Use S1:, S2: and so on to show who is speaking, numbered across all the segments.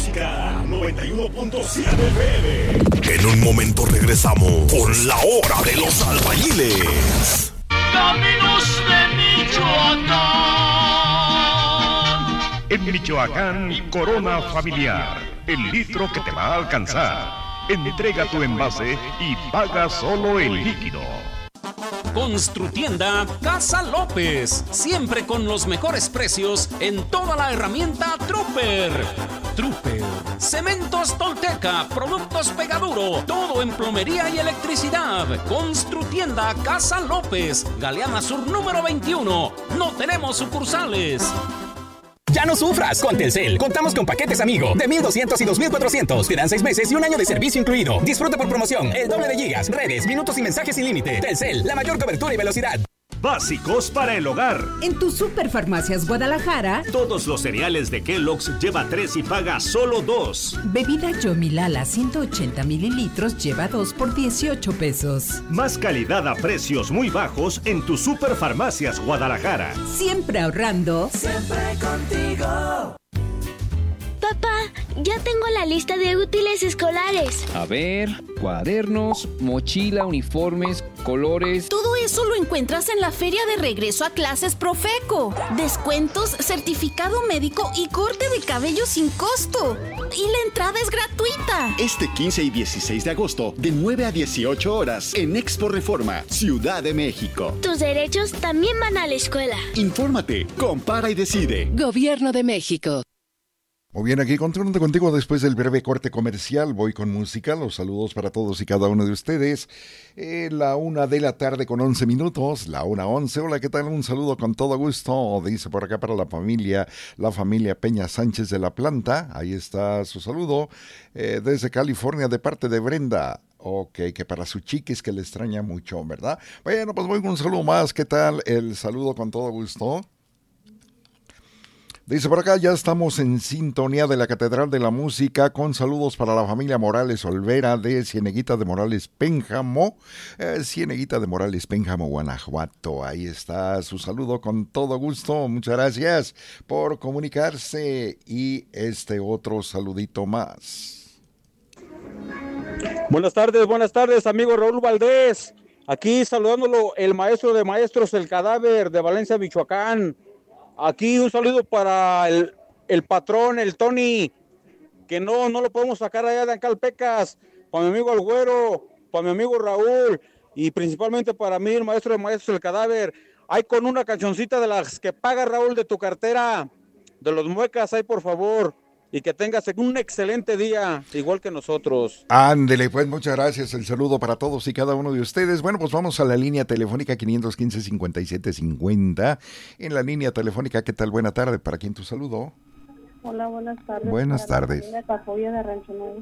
S1: música 91.7 FM.
S2: En un momento regresamos con la hora de los albañiles.
S3: Caminos de Michoacán.
S4: En Michoacán, Corona Familiar, el litro que te va a alcanzar. Entrega tu envase y paga solo el líquido.
S5: Construtienda Casa López, siempre con los mejores precios en toda la herramienta Trooper. Cementos Tolteca, productos Pegaduro, todo en plomería y electricidad. Construtienda Casa López, Galeana Sur número 21. No tenemos sucursales.
S6: Ya no sufras con Telcel. Contamos con paquetes amigo de 1,200 y 2,400. Te dan 6 meses y un año de servicio incluido. Disfruta por promoción el doble de gigas, redes, minutos y mensajes sin límite. Telcel, la mayor cobertura y velocidad.
S7: Básicos para el hogar.
S8: En tu Superfarmacias Guadalajara,
S7: Todos los cereales de Kellogg's lleva 3 y paga solo 2.
S8: bebida Yomilala 180 mililitros lleva 2 por 18 pesos.
S7: Más calidad a precios muy bajos en tu Superfarmacias Guadalajara.
S8: Siempre ahorrando.
S3: Siempre contigo.
S9: Papá, ya tengo la lista de útiles escolares.
S10: A ver, cuadernos, mochila, uniformes, colores.
S11: Todo eso lo encuentras en la feria de regreso a clases Profeco. Descuentos, certificado médico y corte de cabello sin costo. Y la entrada es gratuita.
S12: Este 15 y 16 de agosto, de 9 a 18 horas, en Expo Reforma, Ciudad de México.
S9: Tus derechos también van a la escuela.
S12: Infórmate, compara y decide.
S11: Gobierno de México.
S13: Muy bien, aquí continuando contigo después del breve corte comercial, voy con música, los saludos para todos y cada uno de ustedes. La 1 de la tarde con 11 minutos, la 1:11. Hola, ¿qué tal? Un saludo con todo gusto, dice por acá para la familia Peña Sánchez de la Planta. Ahí está su saludo, desde California, de parte de Brenda. Ok, que para su chiquis que le extraña mucho, ¿verdad? Bueno, pues voy con un saludo más, ¿qué tal? El saludo con todo gusto. Dice por acá, ya estamos en sintonía de la Catedral de la Música, con saludos para la familia Morales Olvera de Cieneguita de Morales Pénjamo, Guanajuato. Ahí está su saludo con todo gusto, muchas gracias por comunicarse. Y este otro saludito más.
S14: Buenas tardes, amigo Raúl Valdés. Aquí saludándolo, el maestro de maestros, el Cadáver de Valencia, Michoacán. Aquí un saludo para el patrón, el Tony, que no lo podemos sacar allá de Ancalpecas, para mi amigo El Güero, para mi amigo Raúl, y principalmente para mí, el maestro de maestros, el Cadáver. Hay con una cancioncita de las que paga Raúl de tu cartera, de los muecas, ahí por favor, y que tengas un excelente día, igual que nosotros.
S13: Ándele, pues muchas gracias, el saludo para todos y cada uno de ustedes. Bueno, pues vamos a la línea telefónica 515-5750. En la línea telefónica, ¿qué tal? Buena tarde, ¿para quién tu saludo?
S15: Hola, buenas tardes.
S13: Buenas tardes.
S15: La familia de Rancho Nuevo.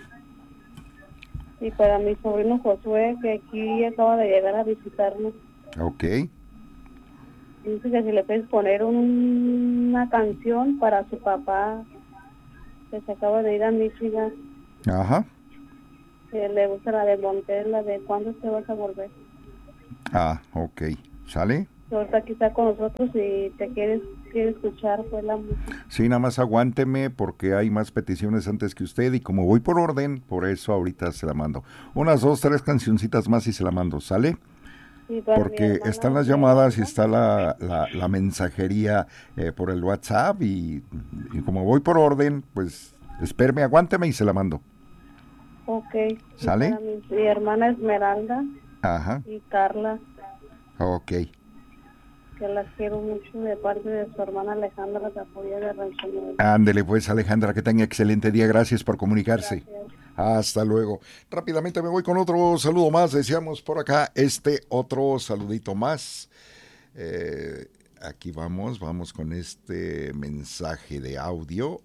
S15: Y para mi sobrino Josué, que aquí acaba de llegar a visitarnos.
S13: Ok.
S15: Dice que si le puedes poner una canción para su papá, que se acaba de ir a Michigan.
S13: Ajá.
S15: Que le gusta la de Montel, la de ¿cuándo te vas a volver?
S13: Ah, ok. ¿Sale?
S15: Ahorita aquí está con nosotros y te quiere escuchar pues la música.
S13: Sí, nada más aguánteme porque hay más peticiones antes que usted y como voy por orden, por eso ahorita se la mando. Unas 2, 3 cancioncitas más y se la mando, ¿sale?
S15: Sí,
S13: porque están las llamadas y está la mensajería por el WhatsApp y como voy por orden, pues espérame, aguánteme y se la mando.
S15: Ok.
S13: ¿Sale?
S15: Para mi hermana Esmeralda.
S13: Ajá.
S15: Y Carla.
S13: Ok.
S15: Que las quiero mucho de parte de su hermana Alejandra Zapoya de Rancho Nuevo.
S13: Ándele pues, Alejandra, que tenga excelente día, gracias por comunicarse. Gracias. Hasta luego. Rápidamente me voy con otro saludo más. Deseamos por acá otro saludito más. Aquí vamos con este mensaje de audio.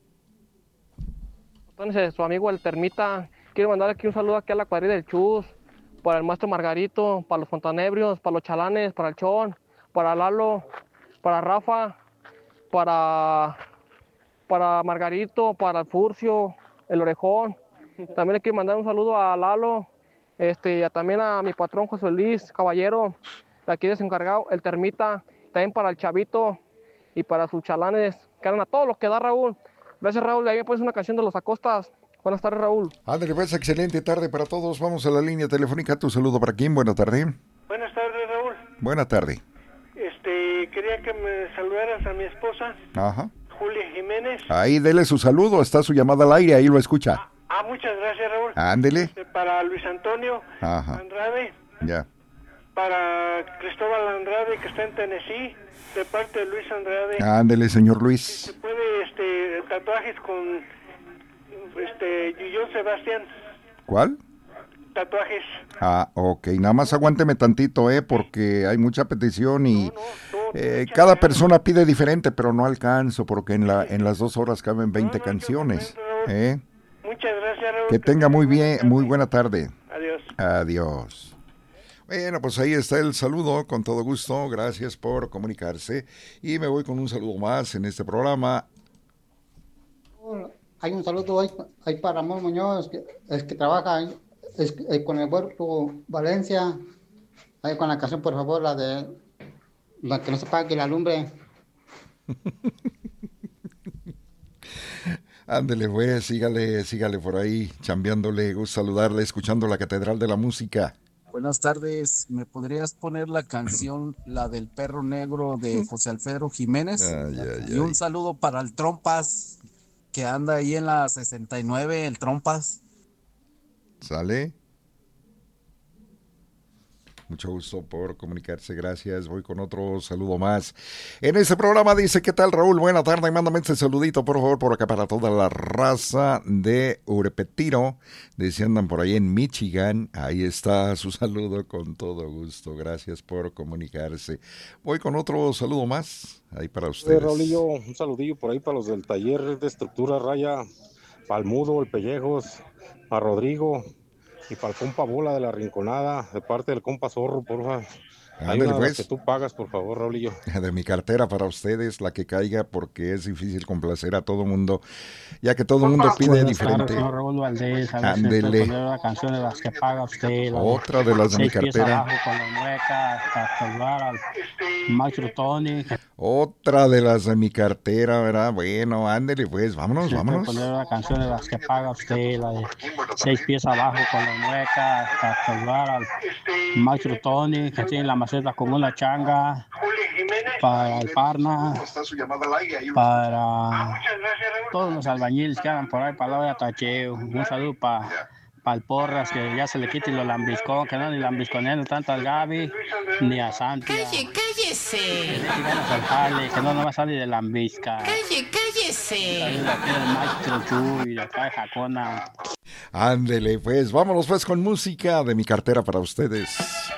S16: Entonces, su amigo el Termita, quiero mandar aquí un saludo aquí a la cuadrilla del Chus, para el maestro Margarito, para los fontanebrios, para los chalanes, para el Chon, para Lalo, para Rafa, para Margarito, para el Furcio, el Orejón. También le quiero mandar un saludo a Lalo, también a mi patrón José Luis Caballero, de aquí desencargado, el Termita, también para el Chavito y para sus chalanes, que eran a todos los que da Raúl. Gracias, Raúl. Ahí me pones una canción de Los Acostas. Buenas tardes, Raúl.
S13: Ándale, pues, excelente tarde para todos. Vamos a la línea telefónica. Tu saludo para quién. Buena tarde.
S17: Buenas tardes, Raúl.
S13: Buena tarde.
S17: Quería que me saludaras a mi esposa,
S13: Ajá.
S17: Julia Jiménez.
S13: Ahí, dele su saludo. Está su llamada al aire. Ahí lo escucha.
S17: Muchas gracias, Raúl.
S13: Ándele.
S17: Para Luis Antonio Andrade.
S13: Ya.
S17: Para Cristóbal Andrade, que está en Tennessee, de parte de Luis Andrade.
S13: Ándele, señor Luis.
S17: Se puede, tatuajes con, Yuyo Sebastián.
S13: ¿Cuál?
S17: Tatuajes.
S13: Ok. Nada más aguánteme tantito, porque hay mucha petición y cada persona pide diferente, pero no alcanzo, porque en las 2 horas caben 20 canciones.
S17: Muchas gracias, Raúl.
S13: Que tenga muy buena tarde.
S17: Adiós.
S13: Adiós. Bueno, pues ahí está el saludo, con todo gusto. Gracias por comunicarse. Y me voy con un saludo más en este programa.
S18: Hay un saludo ahí para Ramón Muñoz, que trabaja con el Huerto Valencia. Ahí con la canción, por favor, la que no se pague la lumbre.
S13: Ándele, pues, sígale por ahí, chambeándole. Gusto saludarle, escuchando la Catedral de la Música.
S19: Buenas tardes, ¿me podrías poner la canción, la del Perro Negro de José Alfredo Jiménez? Y un saludo para el Trompas, que anda ahí en la 69, el Trompas.
S13: ¿Sale? Mucho gusto por comunicarse, gracias. Voy con otro saludo más. En este programa dice, ¿qué tal, Raúl? Buena tarde, mándame este saludito, por favor, por acá para toda la raza de Urepetiro. Dice, andan por ahí en Michigan. Ahí está su saludo, con todo gusto. Gracias por comunicarse. Voy con otro saludo más, ahí para ustedes.
S14: Raulillo, un saludillo por ahí para los del taller de estructura raya, Palmudo, el Pellejos, a Rodrigo. Y para el compa Bola de la Rinconada, de parte del compa Zorro, porfa. Hay una
S13: pues,
S14: que tú pagas, por favor, Raulillo.
S13: De mi cartera para ustedes, la que caiga, porque es difícil complacer a todo mundo, ya que todo mundo pide diferente.
S20: Señor Raúl Valdés,
S13: ándele.
S20: La canción de las que paga usted.
S13: Otra de las de mi cartera.
S20: Con la mueca, hasta saludar al maestro Tony.
S13: Otra de las de mi cartera, ¿verdad? Bueno, ándele pues, vámonos.
S20: Poner la canción de las que paga usted, la de 6 pies abajo con la mueca, hasta saludar al maestro Tony, que tiene la maceta con una changa, para el Parna, para todos los albañiles que andan por ahí, para la olla Tacheo. Un saludo para el Porras, que ya se le quite lo lambiscón, que no ni lambisconeando tanto al Gaby ni a Santi.
S11: Cállese.
S20: Que no va a salir de lambisca.
S11: Cállese.
S20: El maestro Chuy, de acá de Jacona.
S13: Ándele pues, vámonos pues con música de mi cartera para ustedes.